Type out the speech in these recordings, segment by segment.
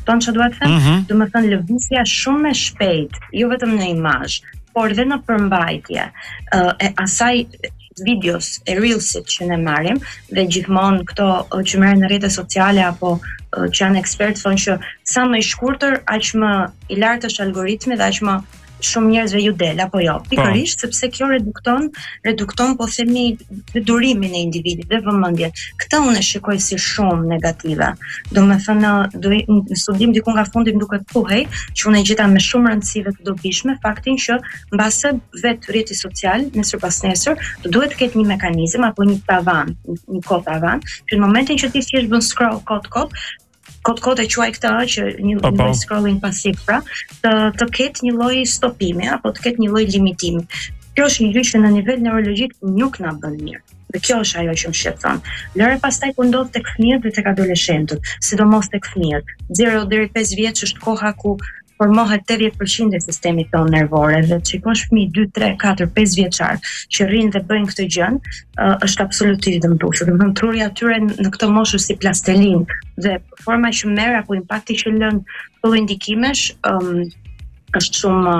Kupton çfarë dua të them? Domethënë lëvizja shumë e shpejt, jo vetëm në imazh, por edhe në përmbajtje e asaj videos e reelsit që ne marrim dhe gjithmonë këto që merren në rrjetet sociale apo që janë ekspertë thonë që sa më i shkurtër aq më i lartë është algoritmi dhe aq më shumë njerëzve ju del apo jo. Pikërisht sepse kjo redukton po themi durimin e individit dhe vëmendjen. Këtë unë e shikoj si shumë negative. Domethënë në studim diku nga fundi më duket thuhej që unë e gjeta me shumë rëndësi dhe të dobishme faktin që mbase vetë rrjeti social nesër pas nesër duhet të ketë një mekanizëm apo një tavan, një kod tavan, që në momentin që ti thjesht bën scroll kod e quaj këtë që një lloj scrolling pasiv pra, të ketë një lloj stopimi apo të ketë një lloj limitimi. Kjo është një gjë që në nivel neurologjik nuk na bën mirë. Dhe kjo është ajo që më shqetëson. Lëre pastaj ku ndodh tek fëmijët dhe tek adoleshentët, sidomos tek fëmijët. 0 deri 5 vjeç është koha ku formohet 80% e sistemit tonë nervor dhe shikosh fëmijë 2, 3, 4, 5 vjeçar që rrinë dhe bëjnë këtë gjë, është absolutisht dëmtueshëm. Domethënë truri atyre në këtë moshë si plastelin dhe forma që merr apo impakti që lën këto indikimesh është shumë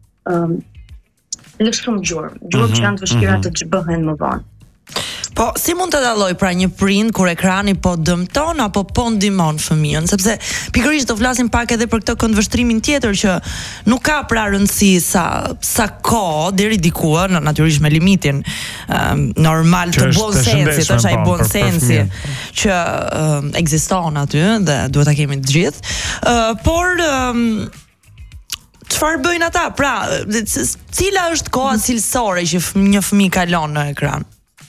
gjurmë që janë të vështira të zhbëhen më vonë. Po, si mund të dalloj pra një prind kur ekrani po dëmton apo po ndihmon fëmijën, sepse pikërisht do flasim pak edhe për këtë këndvështrimin tjetër që nuk ka pra rëndësi sa kohë deri diku, natyrisht me limitin normal të buonsensit, është ai buonsensi që ekziston aty dhe duhet ta kemi të gjithë. Por çfarë bëjnë ata? Pra, cila është koha cilësore që një fëmijë kalon në ekran?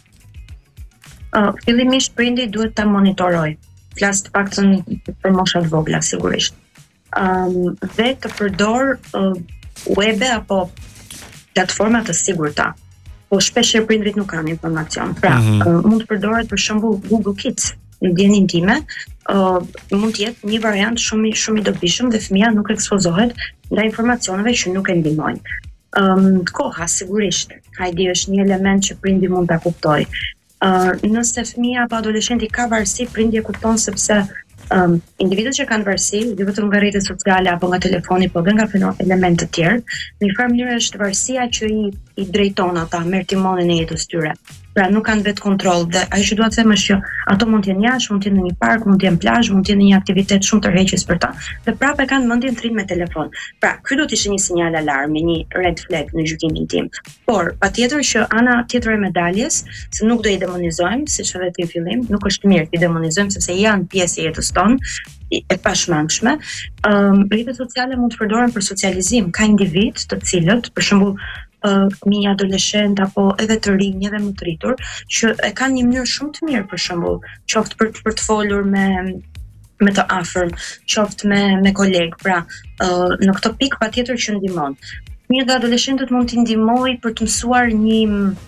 Fillimisht prindi duhet ta monitoroj. Flas të paktën për moshat vogla sigurisht. Dhe të përdor webe apo platforma të sigurta. Po shpesh prindrit nuk kanë informacion. Pra, mund të përdoret për shembull Google Kids në dijenin time, mund të jetë një variant shumë i dobishëm dhe fëmia nuk ekspozohet ndaj informacioneve që nuk e ndihmojnë. Koha sigurisht, hajde është një element që prindi mund ta kuptojë. Nëse fëmia apo adoleshenti ka varësi, prindi e kupton sepse individët që kanë varësi, jo vetëm nga rrjetet sociale apo nga telefoni, por edhe nga elemente të tjerë, në një farë mënyrë është varësia që i drejton ata, merr timonin e jetës tyre. Pra nuk kanë vetë kontroll dhe ajo që dua të them është që ato mund të jenë jashtë, mund të jenë në një park, mund të jenë plazh, mund të jenë në një aktivitet shumë tërheqës për ta. Dhe prapë kanë mendjen të rinë me telefon. Pra, ky do të ishte një sinjal alarmi, një red flag në gjykimin tim. Por patjetër që ana tjetër e medaljes, se nuk do i demonizojmë, siç edhe ti në fillim, nuk është mirë të demonizojmë sepse janë pjesë e jetës tonë e pashmangshme. Rrjetet sociale mund të përdoren për socializim. Ka individ të cilët, për shembull, fëmijë, adoleshent apo edhe të rinj edhe më të rritur që e kanë një mënyrë shumë të mirë për shembull, qoftë për të folur me të afërm, qoftë me kolegë. Pra, në këtë pikë patjetër që ndihmon. Fëmijët dhe adoleshentët mund t'i ndihmojë për të mësuar një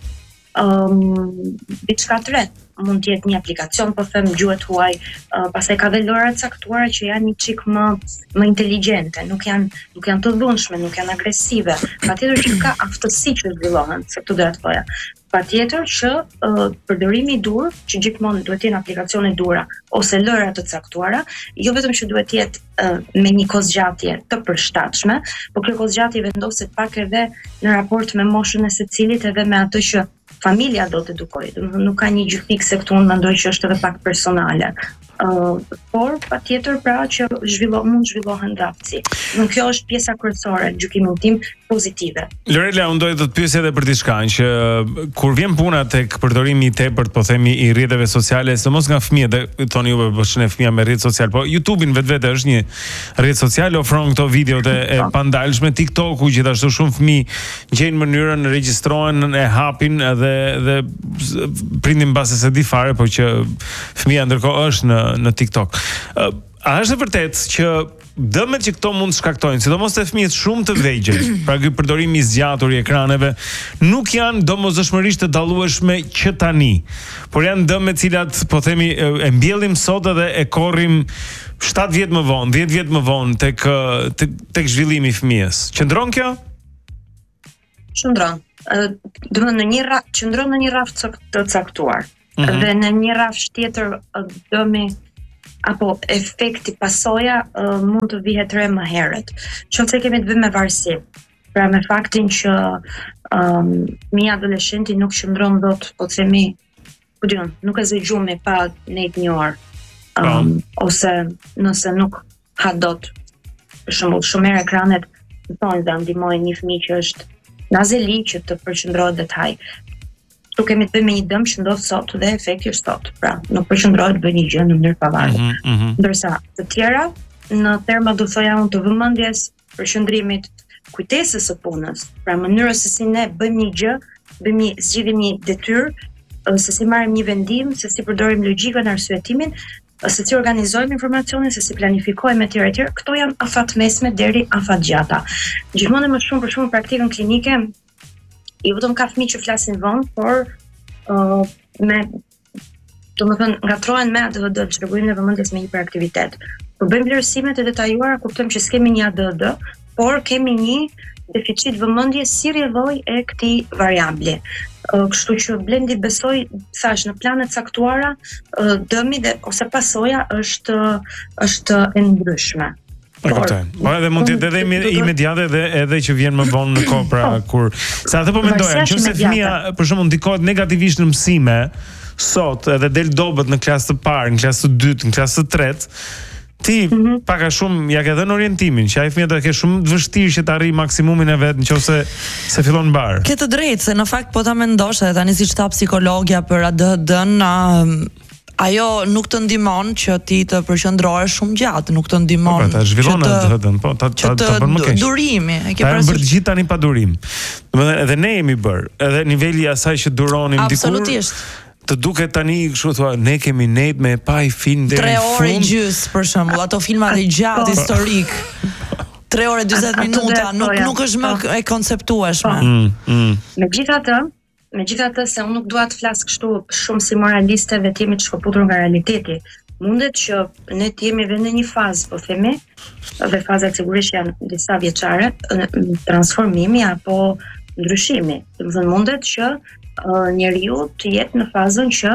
diçka të re. Mund të jetë një aplikacion, po them gjuhët huaj, pastaj ka dhe lojra të caktuara që janë një çik më inteligjente, nuk janë të dhunshme, nuk janë agresive. Patjetër që ka aftësi që zhvillohen, se këtu do të thoja. Patjetër që përdorimi i dur, që gjithmonë duhet të jenë aplikacione dura ose lojra të caktuara, jo vetëm që duhet të jetë me një kozgjatje të përshtatshme, por kjo kozgjatje vendoset pak edhe në raport me moshën e secilit edhe me atë që familja do të edukojë. Domethënë nuk ka një gjë fikse këtu, unë mendoj që është edhe pak personale. Por patjetër pra që mund zhvillohen aftësi. Nuk kjo është pjesa kryesore në gjykimin tim pozitive. Lorela, unë doja të të pyesja edhe për diçka që kur vjen puna tek përdorimi i tepërt, po themi i rrjeteve sociale, sidomos nga fëmijët, dhe thoni juve po shënë fëmia me rrjet social, po YouTube-in vetvete është një rrjet social, ofron këto videot e pandalshme, TikTok-u gjithashtu shumë fëmijë gjejnë mënyrën, regjistrohen, e hapin dhe prindin mbase se di fare, po që fëmia ndërkohë është në TikTok. A është e vërtet që dëmet që këto mund të shkaktojnë, sidomos te fëmijët shumë të vegjël, pra ky përdorim i zgjatur i ekraneve, nuk janë domosdoshmërisht të dallueshme që tani, por janë dëme të cilat, po themi, e mbjellim sot edhe e korrim 7 vjet më vonë, 10 vjet më vonë tek zhvillimi i fëmijës. Qëndron kjo? Qëndron. Domethënë qëndron në një rraf të caktuar. Dhe në një rrafsh tjetër dëmi apo efekti pasoja mund të vihet re më herët. Qoftë se kemi të bëjmë me varësi. Pra me faktin që fëmia adoleshenti nuk qëndron dot, po të themi, nuk e zë gjumi pa nejt një orë. Ose nëse nuk ha dot. Për shembull, shumë herë ekranet thonë dhe ndihmojnë një fëmijë që është nazeli që të përqendrohet dhe të haj. Tu kemi të bëjmë me një dëm që ndodh sot dhe efekti është sot. Pra, nuk përqendrohet të bëjë një gjë në mënyrë pavarur. Ndërsa të tjera në terma do thoja unë të vëmendjes, përqendrimit, kujtesës së punës. Pra, mënyrës se si ne bëjmë një gjë, zgjidhim një detyrë, se si marrim një vendim, se si përdorim logjikën, arsyetimin, se si organizojmë informacionin, se si planifikojmë etj. Këto janë afat mesme deri afat gjata. Gjithmonë më shumë për shembull praktikën klinike, jo vetëm ka fëmijë që flasin vonë, por ngatrohen me ADHD, çrregullin e vëmendjes me hiperaktivitet. Kur bëjmë vlerësimet e detajuara, kuptojmë që s'kemi një ADHD, por kemi një deficit vëmendje si rrjedhoj e këtij variabli. Kështu që Blendi besoj, thash, në planet caktuara, dëmi ose pasoja është e ndryshme. Po edhe mund të jetë edhe imediate edhe që vjen më vonë në kohë, pra kur sa atë po mendoja, nëse fëmia për shembull ndikohet negativisht në mësime sot edhe del dobët në klasë të parë, në klasë të dytë, në klasë të tretë, ti pak a shumë ja ke dhënë orientimin që ai fëmia do të ketë shumë të vështirë që të arrijë maksimumin e vet nëse se fillon mbar. Ke të drejtë, se në fakt po ta mendosh edhe tani siç tha psikologja për ADHD-n, ajo nuk të ndihmon që ti të përqendrohesh shumë gjatë, nuk të ndihmon. Po ta zhvillon ADHD-n, po ta bën më keq. Durimi, e ke parasysh. Bërë gjithë tani pa durim. Domethënë edhe ne jemi bër, edhe niveli i asaj që duronim dikur. Absolutisht. Të duket tani kështu thua, ne kemi nejt me pa i film deri në fund. 3 orë gjys për shembull, ato filmat e gjatë historik. 3 orë 40 minuta, nuk është më e konceptueshme. Megjithatë se unë nuk dua të flas kështu shumë si moraliste dhe të jemi të shkëputur nga realiteti. Mundet që ne të jemi edhe në një fazë, po themi, dhe fazat sigurisht janë disa vjeçare, transformimi apo ndryshimi. Domethënë mundet që njeriu të jetë në fazën që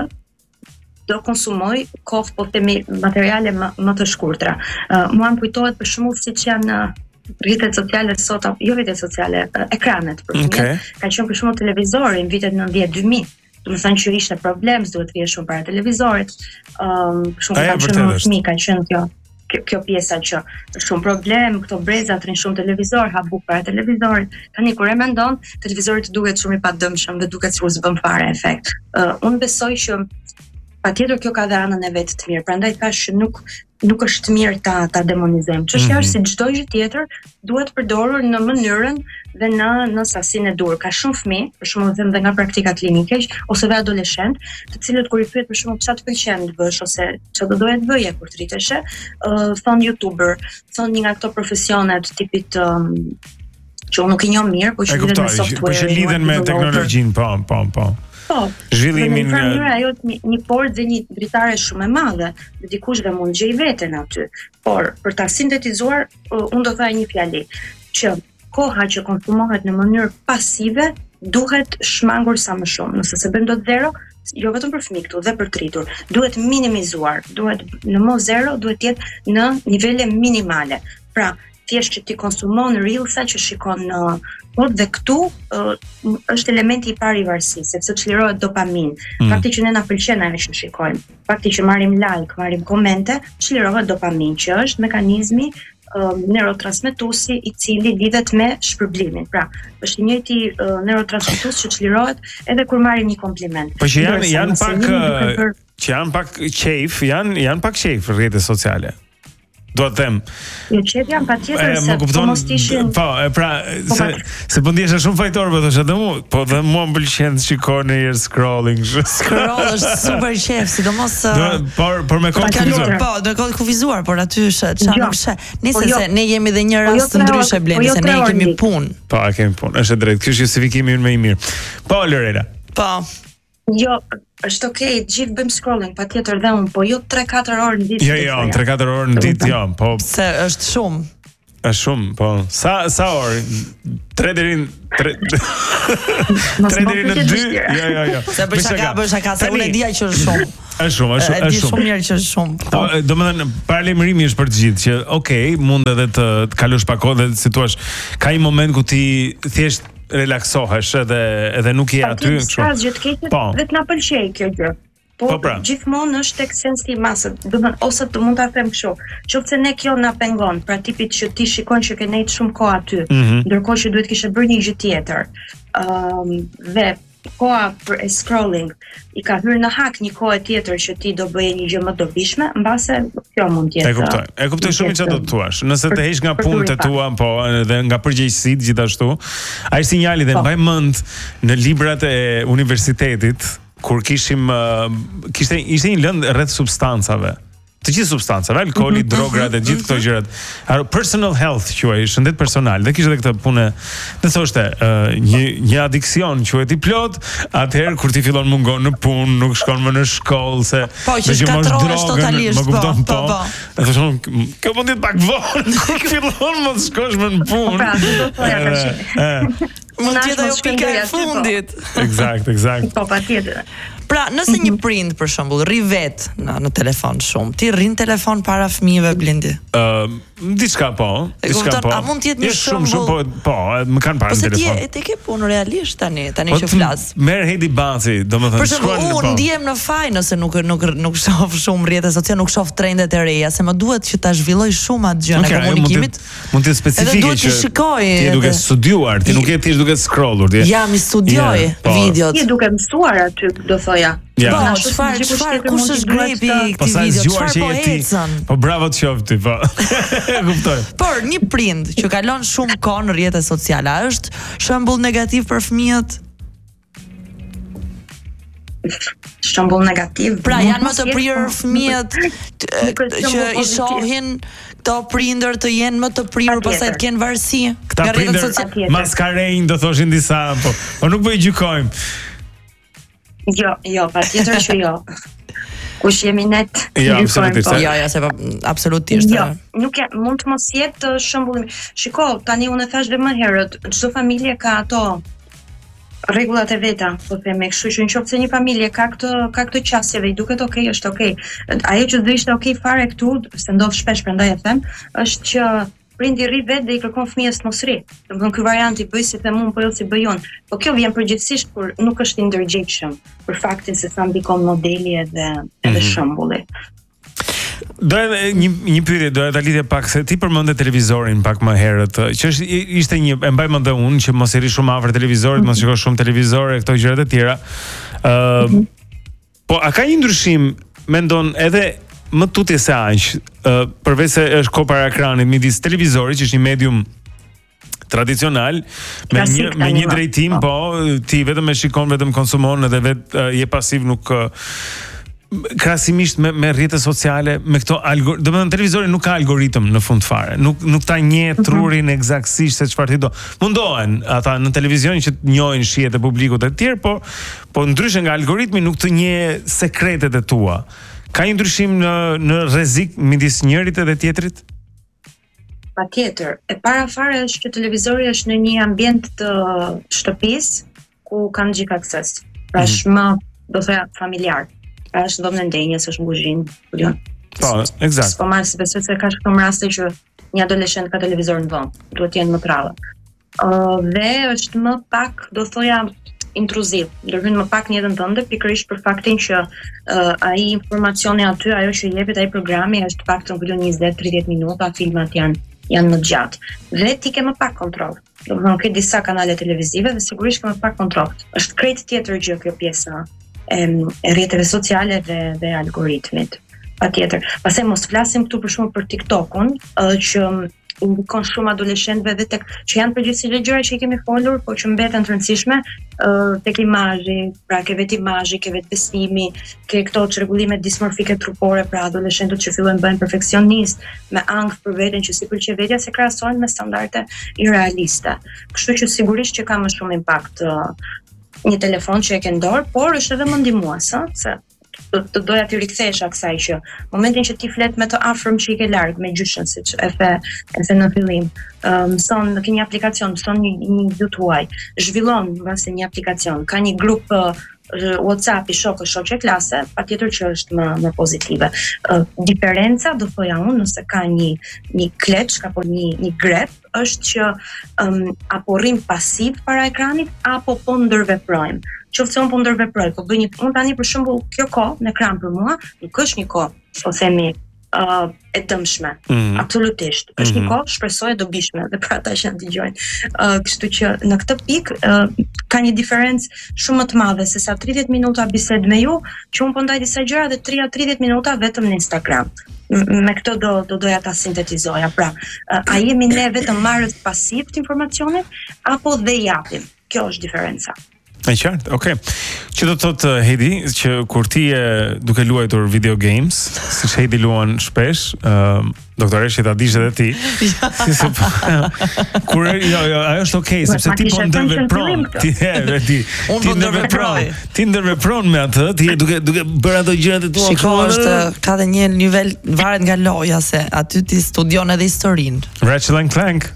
do konsumoj kohë, po themi, materiale më të shkurtra. Mua më kujtohet për shembull siç janë rrjetet sociale sot, jo rrjetet sociale, ekranet për fëmijë. Ka qenë për shembull televizori në vitet 90-2000. Do të thënë që ishte problem, duhet të vihesh shumë para televizorit. Shumë ka qenë fëmijë, ka qenë kjo pjesa që shumë problem, këto brezat rrin shumë televizor, ha buk para televizorit. Tani kur e mendon, televizori të duket shumë i padëmshëm dhe duket sikur s'bën fare efekt. Unë besoj që patjetër kjo ka dhe anën e vet të mirë. Prandaj thash që nuk është mirë ta demonizojmë. Çështja është si çdo gjë tjetër, duhet përdorur në mënyrën dhe në sasinë e dur. Ka shumë fëmijë, për shembull them dhe nga praktika klinike, ose dhe adoleshent, të cilët kur i pyet për shembull çfarë të pëlqen të bësh ose çfarë do doje të bëje kur të rriteshe, thon YouTuber, thon një nga këto profesionet tipit që unë nuk i njoh mirë, po që lidhen me software. Po që lidhen me teknologjinë, po. Po, zhvillimin në mënyrë ajo një portë dhe një dritare shumë e madhe, dhe dikush dhe mund gjej veten aty. Por për ta sintetizuar, unë do thaj një fjali, që koha që konsumohet në mënyrë pasive duhet shmangur sa më shumë. Nëse se bën dot zero, jo vetëm për fëmijë këtu, dhe për të rritur, duhet minimizuar, duhet në mos zero, duhet të jetë në nivele minimale. Pra, thjesht që ti konsumon reelsa që shikon dhe këtu është elementi i parë i varësisë, sepse çlirohet dopamin. Fakti që ne na pëlqen ajo që shikojmë, fakti që marrim like, marrim komente, çlirohet dopamin, që është mekanizmi neurotransmetuesi i cili lidhet me shpërblimin. Pra, është i njëjti neurotransmetues që çlirohet edhe kur marrim një kompliment. Po që janë pak qejf, janë pak qejf rrjetet sociale. Do të them. Jo çet janë patjetër se po mos ishin. Po, pra, se po ndjesha shumë fajtor, po thosh edhe mua më pëlqen të shikoj në një scrolling. Scroll është super qejf, sidomos por me kohë kufizuar. Po, me kohë kufizuar, por aty çfarë nuk sheh. Nëse se ne jemi dhe një rast të ndryshe Blendi, se ne kemi punë. Po, kemi punë. Është drejt. Ky është justifikimi më i mirë. Po, Lorela. Po. Jo, është okay, gjithë bëjmë scrolling, patjetër dhe unë, po jo 3-4 orë në ditë. Jo, 3-4 orë në ditë, jo, po. Se është shumë. Është shumë, po. Sa orë? 3 deri në 2. Jo. Se bësh shaka, se unë e dija që është shumë. Është shumë. Di shumë mirë që është shumë. Po, domethënë paralajmërimi është për të gjithë që okay, mund edhe të kalosh pak kohë dhe si thua, ka një moment ku ti thjesht relaksohesh edhe nuk je aty kështu. Ka gjë të keqe, vetë na pëlqej kjo gjë. Po gjithmonë është tek sensi i masës. Domethënë ose të mund ta them kështu. Qoftë ne kjo na pengon, pra tipit që ti shikon që ke nejt shumë kohë aty, ndërkohë që duhet kishe bërë një gjë tjetër. Dhe koha për scrolling i ka hyrë në hak një kohë tjetër që ti do bëje një gjë më dobishme, mbase kjo mund të jetë. E kuptoj shumë çfarë do të thuash. Nëse të heq nga punët e tua, po edhe nga përgjegjësitë gjithashtu, ai sinjali dhe mbaj mend në librat e universitetit kur ishte një lëndë rreth substancave. Të gjithë substancave, alkooli, drograt e gjithë këto gjërat. Personal health quhej, shëndet personal. Dhe kishte këtë punë, dhe thoshte, një adiksion quhet i plot, atëherë kur ti fillon mungon në punë, nuk shkon më në shkollë se që shkatrohesh totalisht, po. Dhe thoshon, kjo mund të jetë pak vonë kur fillon më të shkosh më në punë. Pra, do të thoya mund të jetë ajo pika e fundit. Eksakt. Po, patjetër. Pra, nëse një prind për shembull rri vet në telefon shumë, ti rrin telefon para fëmijëve Blendi? Diçka po. A mund të jetë një shumë, po, më kanë parë në telefon. Po ti ke punë realisht tani që flas. Merr Hedi Baci, domethënë. Për shembull, unë ndihem në faj nëse nuk shoh shumë rrjete sociale, nuk shoh trendet e reja, se më duhet që ta zhvilloj shumë atë gjën e komunikimit. Mund të specifike që ti duke studiuar, ti nuk je thjesht duke scrollur, ti. Jam i studioj videot. Ti duke mësuar aty, do thoja. Po, çfarë kush është grepi i këtij video? Çfarë po ecën? Po bravo të qoftë, po. E kuptoj. Por një prind që kalon shumë kohë në rrjetet sociale, është shembull negativ për fëmijët? Shembull negativ. Pra janë më të prirur fëmijët që i shohin këto prindër të jenë më të prirur pastaj të kenë varësi. Këta prindër maskarejnë, do thoshin disa, po nuk po i gjykojmë. Jo, patjetër që jo. Kush jemi net? Jo, absolutisht. Jo, se absolutisht. Jo, nuk mund të mos jetë shembull. Shiko, tani unë e thash dhe më herët, çdo familje ka ato rregullat e veta, po them, kështu që nëse një familje ka këtë qasjeve, i duket okay, është okay. Ajo që do ishte okay fare këtu, se ndodh shpesh prandaj e them, është që prindi rri vetë dhe i kërkon fëmijës mos rri. Domethënë ky variant i bëj si them unë, po jo si bëj unë. Po kjo vjen përgjithsisht kur nuk është i ndërgjegjshëm për faktin se sa ndikon modeli edhe shembulli. Do një pyetje, do ta lidhje pak se ti përmendë televizorin pak më herët, që ishte një, e mbaj mend unë që mos i rri shumë afër televizorit, mos shikosh shumë televizor e këto gjërat e tjera. Po a ka një ndryshim, mendon edhe më tutje se aq, përveç se është kohë para ekranit midis televizorit, që është një medium tradicional me një drejtim, po ti vetëm e shikon, vetëm konsumon edhe vetë je pasiv, nuk krahasimisht me rrjetet sociale, me këto domethënë televizori nuk ka algoritëm në fund fare. Nuk ta njeh trurin eksaktësisht se çfarë ti do. Mundohen ata në televizion që të njohin shihet e publikut e tjerë, po ndryshe nga algoritmi nuk të njeh sekretet e tua. Ka një ndryshim në rrezik midis njërit edhe tjetrit? Patjetër. E para fare është që televizori është në një ambient të shtëpisë ku kanë gjithë akses. Pra është më, do thoya, familjar. Pra është ndonë në ndenjes, është në kuzhinë. Po, eksakt. Po marr si besoj se ka shumë raste që një adoleshent ka televizor në vonë, duhet jenë më prallë. Dhe është më pak, do thoya, intruziv, ndërhyn më pak në jetën tënde, pikërisht për faktin që ai informacioni aty, ajo që jepet ai programi është paktën 20-30 minuta, filmat janë më gjatë. Dhe ti ke më pak kontroll. Domethënë ke disa kanale televizive dhe sigurisht ke më pak kontroll. Është krejt tjetër gjë kjo pjesa e rrjeteve sociale dhe algoritmit. Patjetër. Pastaj mos flasim këtu për shkak për TikTokun, që ndikon shumë adoleshentëve dhe tek që janë përgjithësisht gjëra që i kemi folur, po që mbeten të rëndësishme tek imazhi, pra ke vetë imazhi, ke vetë besimi, ke këto çrregullime dismorfike trupore, pra adoleshentët që fillojnë bëhen perfeksionistë, me ankth për veten që si pëlqej vetja, se krahasohen me standarde irrealiste. Kështu që sigurisht që ka më shumë impakt një telefon që e ke në dorë, por është edhe më ndihmues, se të doja të rikthesh kësaj që momentin që ti flet me të afërm që i ke larg me gjyshën, siç e the në fillim, mëson në një aplikacion, mëson një gjuhë tuaj, zhvillon mbase një aplikacion, ka një grup WhatsApp-i shoqe klase, patjetër që është më pozitive. Diferenca, do thoja unë, nëse ka një kleçk apo një grep, është që apo rrim pasiv para ekranit apo po ndërveprojmë. Qoftë unë po ndërveproj, po bëj unë tani për shembull kjo kohë në ekran për mua nuk është një kohë, po themi e dëmshme. Absolutisht. Është një kohë shpresoj e dobishme edhe për ata që na dëgjojnë. Kështu që në këtë pikë ka një diferencë shumë më të madhe se sa 30 minuta bisedë me ju, që unë po ndaj disa gjëra dhe 30 minuta vetëm në Instagram. Me këtë doja ta sintetizoja. Pra, a jemi ne vetëm marrës pasiv të informacionit apo dhe japim? Kjo është diferenca. E qartë, okay. Që do të thotë Heidi që kur ti je duke luajtur video games, siç Heidi luan shpesh, doktoreshi ta dish edhe ti. Kur ajo është okay, sepse ti po ndërvepron. Ti ndërvepron me atë, ti je duke bërë ato gjërat e tua. Shiko, ka dhe një nivel, varet nga loja se aty ti studion edhe historinë. Ratchet & Clank.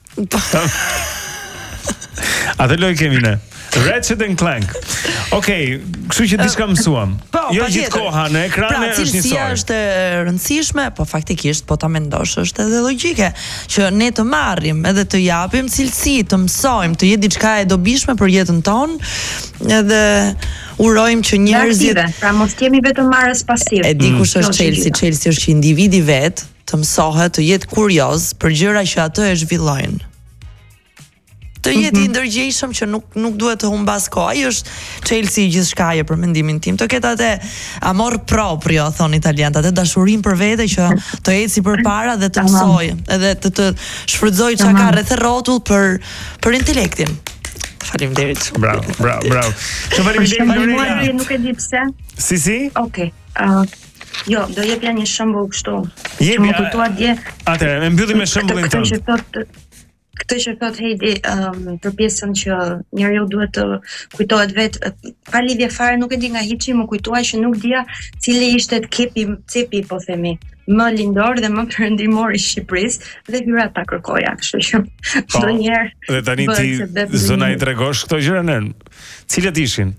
Atë lojë kemi ne. Ratchet & Clank. Okej, kështu që diçka mësuam. Jo gjithkoha në ekrane është një cilësia është e rëndësishme, po faktikisht po ta mendosh është edhe logjike që ne të marrim edhe të japim cilësi, të mësojmë, të jetë diçka e dobishme për jetën tonë, edhe urojmë që njerëzit, pra mos jemi vetëm marrës pasiv. E di kush është Chelsea, Chelsea është që individi vet të mësohet, të jetë kurioz për gjëra që ato e zhvillojnë. Të jetë i ndërgjegjshëm që nuk duhet të humbas kohë. Ai është Chelsea gjithçkaje për mendimin tim. Të ketë atë amor proprio, thon italianët, atë dashurinë për vete që të eci përpara dhe të mësoj, edhe të shfrytëzoj çka ka rreth rrotull për intelektin. Faleminderit. Bravo. Faleminderit. Nuk e di pse. Si? Okej. Jo, do jepja një shembull kështu. Jepi. Më kujtoa dje. Atëherë, më mbyllim me shembullin tënd. Këtë që thot Heidi për pjesën që njeriu duhet të kujtohet vetë, pa lidhje fare, nuk e di nga hiçi, më kujtoa që nuk dija cili ishte cepi, po themi, më lindor dhe më perëndimor i Shqipërisë dhe hyra ta kërkoja, kështu që ndonjëherë. Dhe tani ti zona i tregosh këto gjëra nën. Cilat ishin?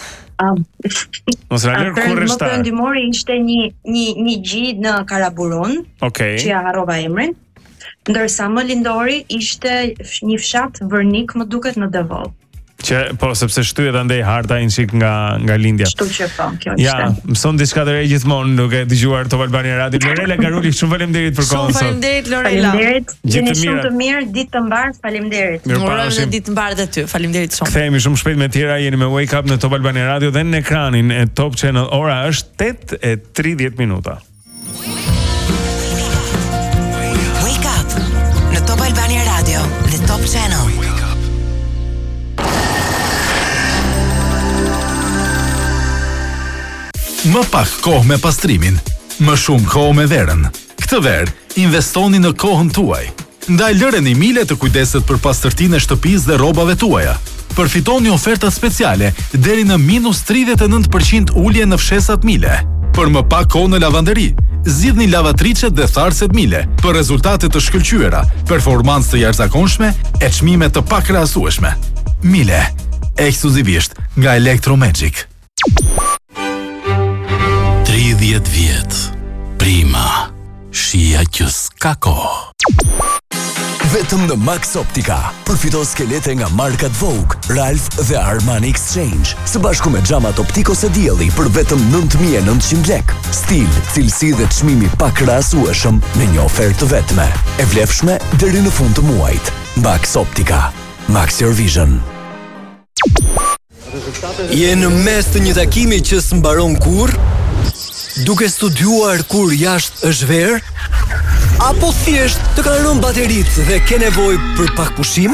Mos ralër kur më perëndimori ishte një gjë në Karaburun, që ja harrova emrin. Ndërsa më lindori ishte një fshat Vërnik, më duket në Devol. Që po sepse shtyhet andej harta një çik nga lindja. Kështu që po, kjo ishte. Ja, mëson diçka të re gjithmonë duke dëgjuar Top Albania Radio. Lorela Garuli, shumë faleminderit për kohën sot. Faleminderit Lorela. Faleminderit. Jeni shumë të mirë, ditë të mbar, faleminderit. Urojmë ditë të mbar edhe ty. Faleminderit shumë. Kthehemi shumë shpejt me tjera, jeni me Wake Up në Top Albania Radio dhe në ekranin e Top Channel. Ora është 8:30 minuta. Top Albania Radio dhe Top Channel. Më pak kohë me pastrimin, më shumë kohë me verën. Këtë verë, investoni në kohën tuaj. Ndaj lëreni Mile të kujdeset për pastërtinë e shtëpisë dhe rrobave tuaja. Përfitoni oferta speciale deri në -39% ulje në fshesat Mile. Për më pak kohë në lavanderi, zgjidhni lavatricet dhe tharset Mile për rezultate të shkëlqyera, performancë të jashtëzakonshme e çmime të pakrahasueshme. Mile, ekskluzivisht nga Electromagic. 30 vjet. Prima. Shija që s'ka kohë. Vetëm në Max Optica, përfito skelete nga markat Vogue, Ralph dhe Armani Exchange, së bashku me xhamat optikose dielli për vetëm 9.900 lek. Stil, cilësi dhe çmimi pakrahasueshëm në një ofertë të vetme, e vlefshme deri në fund të muajit. Max Optica. Max Your Vision. Je në mes të një takimi që s'mbaron kurrë? Duke studiuar kur jashtë është verë? Apo thjesht të kanë rënë bateritë dhe ke nevojë për pak pushim?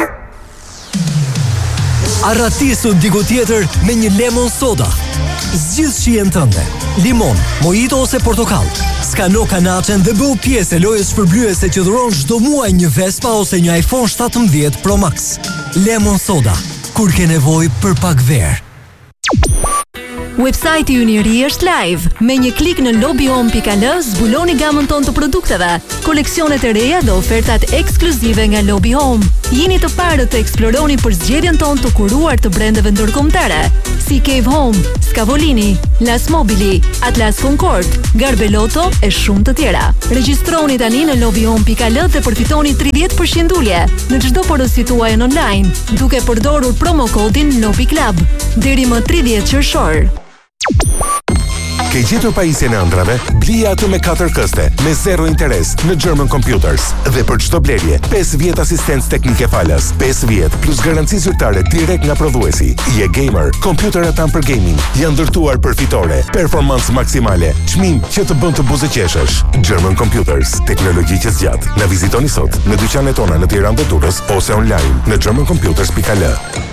Arratisu diku tjetër me një lemon soda. Zgjidh shijen tënde. Limon, mojito ose portokall. Skano kanaçen dhe bëu pjesë e lojës shpërblyese që dhuron çdo muaj një Vespa ose një iPhone 17 Pro Max. Lemon soda, kur ke nevojë për pak verë. Websajti ynë i ri është live. Me një klik në lobbyhome.al zbuloni gamën tonë të produkteve, koleksionet e reja dhe ofertat ekskluzive nga Lobby Home. Jini të parët të eksploroni për zgjedhjen tonë të kuruar të brendeve ndërkombëtare, si Cave Home, Scavolini, Las Mobili, Atlas Concord, Garbelotto e shumë të tjera. Regjistroni tani në lobbyhome.al dhe përfitoni 30% ulje në çdo porositë tuaj online, duke përdorur promo kodin Lobby Club deri më 30 qershor. Ke gjetur pajisjen e ëndrave? Blija aty me 4 këste, me 0 interes në German Computers. Dhe për çdo blerje, 5 vjet asistencë teknike falas, 5 vjet plus garanci zyrtare direkt nga prodhuesi. Je gamer, kompjuterat tan për gaming janë ndërtuar për fitore, performancë maksimale, çmim që të bën të buzëqeshësh. German Computers, teknologji që zgjat. Na vizitoni sot në dyqanet tona në Tiranë dhe Durrës ose online në germancomputers.al.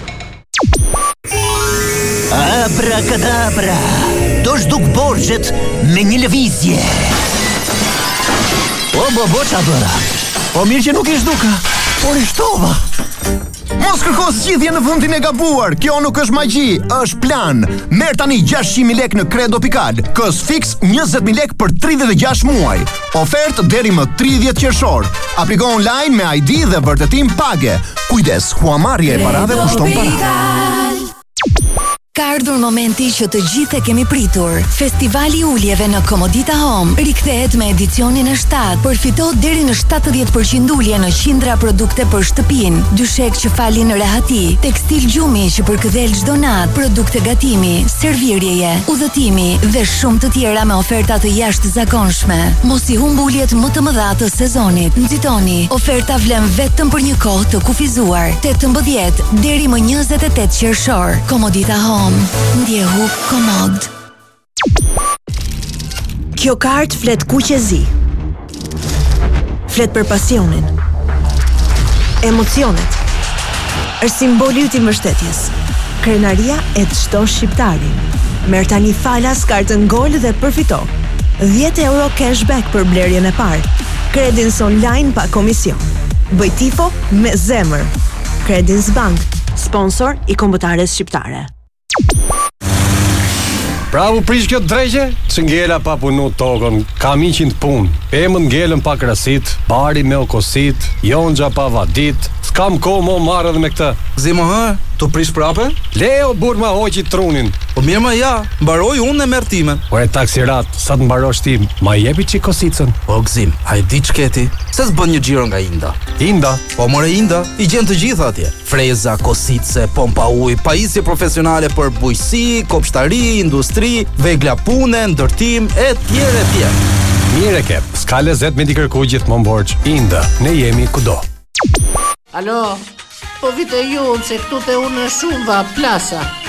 Abracadabra! Do zhduk borxhet me një lëvizje. Bo qa bëra? Po mirë që nuk i zhduka, por i shtova. Mos kërko zgjidhje në vendin e gabuar. Kjo nuk është magji, është plan. Merr tani 600.000 lek në Credo.pikal. Kos fix 20.000 lek për 36 muaj. Ofertë deri më 30 qershor. Apliko online me ID dhe vërtetim page. Kujdes, huamarrja e parave kushton para. Ka ardhur momenti që të gjithë e kemi pritur. Festivali i uljeve në Comodita Home rikthehet me edicionin e 7. Përfito deri në 70% ulje në qindra produkte për shtëpinë, dyshek që falin rehati, tekstil gjumi që përkëdhel çdo natë, produkte gatimi, servirjeje, udhëtimi dhe shumë të tjera me oferta të jashtëzakonshme. Mos i humb uljet më të mëdha të sezonit. Nxitoni, oferta vlen vetëm për një kohë të kufizuar, 18 deri më 28 qershor. Comodita Home. Ndjehu komod. Kjo kartë flet kuqezi. Flet për pasionin, emocionet. Është simboli yt i mbështetjes. Krenaria e çdo shqiptari. Merr tani falas kartën Gol dhe përfito 10 euro cashback për blerjen e parë. Credins online pa komision. Bëj tifo me zemër. Credins Bank, sponsor i kombëtares shqiptare. Bravo prish kjo drejgje, që ngela pa punu tokën, kam 100 punë, emën ngelën pa krasit, bari me okosit, jonxha pa vadit, s'kam ko mo marrë edhe me këtë. Zimo hë, tu prish prape? Leo bur ma hoqi trunin. Po mirë ma ja, mbaroj unë e merr timen. Ore taksirat, sa të mbarosh ti, ma jepi qi kosicën. O gzim, a i di qketi, se s'bën një gjiro nga Inda. Inda? Po more Inda, i gjen të gjitha atje. Freza, kosice, pompa uj, pajisje profesionale për bujësi, kopshtari, industri, vegla pune, ndërtim, e tjere. Mire ke, s'ka lezet me t'i kërku gjithmonë borç. Inda, ne jemi kudo. Alo, po vite ju se këtu te unë shumë va plasa.